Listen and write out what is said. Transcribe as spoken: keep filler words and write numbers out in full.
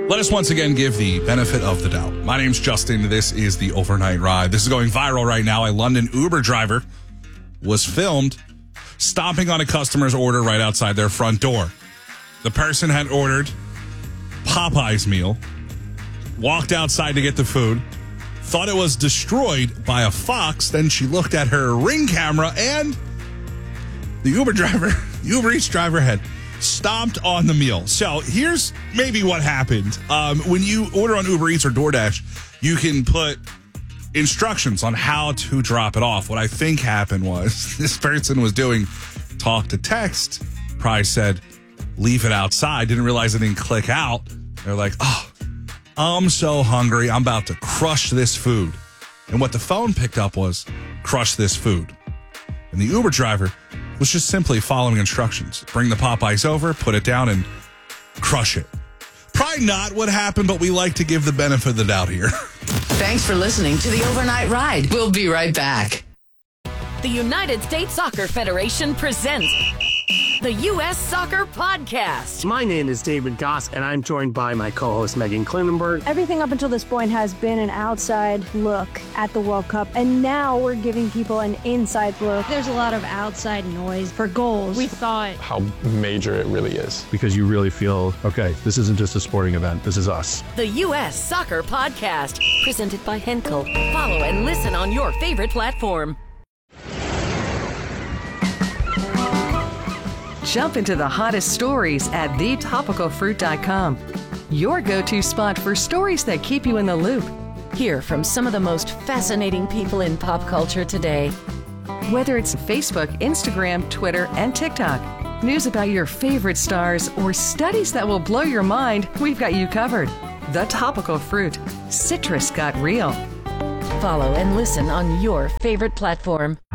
Let us once again give the benefit of the doubt. My name's Justin. This is the Overnight Ride. This is going viral right now. A London Uber driver was filmed stomping on a customer's order right outside their front door. The person had ordered Popeye's meal, walked outside to get the food, thought it was destroyed by a fox. Then she looked at her Ring camera and the Uber driver, the Uber Eats driver had stomped on the meal. So here's maybe what happened. Um, when you order on Uber Eats or DoorDash, you can put instructions on how to drop it off. What I think happened was this person was doing talk to text, probably said, leave it outside, didn't realize it didn't click out. They're like, oh, I'm so hungry. I'm about to crush this food. And what the phone picked up was, crush this food. And the Uber driver was just simply following instructions. Bring the Popeyes over, put it down, and crush it. Probably not what happened, but we like to give the benefit of the doubt here. Thanks for listening to the Overnight Ride. We'll be right back. The United States Soccer Federation presents the U S Soccer Podcast. My name is David Goss, and I'm joined by my co-host, Megan Klinenberg. Everything up until this point has been an outside look at the World Cup, and now we're giving people an inside look. There's a lot of outside noise for goals. We thought how major it really is. Because you really feel, okay, this isn't just a sporting event. This is us. The U S Soccer Podcast, presented by Henkel. Follow and listen on your favorite platform. Jump into the hottest stories at the topical fruit dot com. Your go-to spot for stories that keep you in the loop. Hear from some of the most fascinating people in pop culture today. Whether it's Facebook, Instagram, Twitter, and TikTok, news about your favorite stars, or studies that will blow your mind, we've got you covered. The Topical Fruit. Citrus got real. Follow and listen on your favorite platform.